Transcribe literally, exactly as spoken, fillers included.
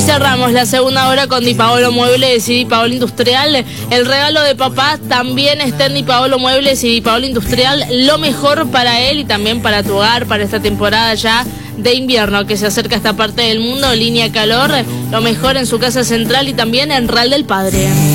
cerramos la segunda hora con Di Paolo Muebles y Di Paolo Industrial. El regalo de papá también está en Di Paolo Muebles y Di Paolo Industrial. Lo mejor para él y también para tu hogar, para esta temporada ya de invierno que se acerca a esta parte del mundo. Línea calor, lo mejor en su casa central y también en Real del Padre.